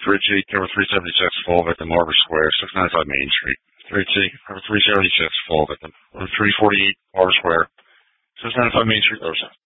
3T, cover 376, Fall Victim, Arbor Square, 695 Main Street. 3T, cover 376, Fall Victim, cover 348, Arbor Square, 695 Main Street, Ocean.